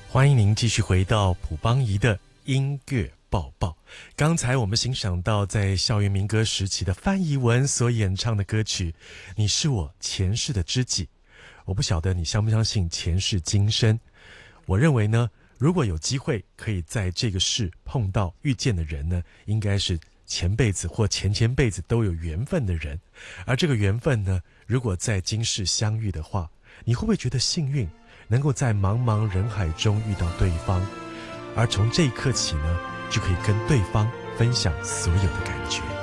欢迎您继续回到朴邦仪的音乐报报。刚才我们欣赏到在校园民歌时期的范逸文所演唱的歌曲《你是我前世的知己》。我不晓得你相不相信前世今生，我认为呢，如果有机会可以在这个世碰到遇见的人呢，应该是前辈子或前前辈子都有缘分的人。而这个缘分呢，如果在今世相遇的话，你会不会觉得幸运，能够在茫茫人海中遇到对方，而从这一刻起呢，就可以跟对方分享所有的感觉。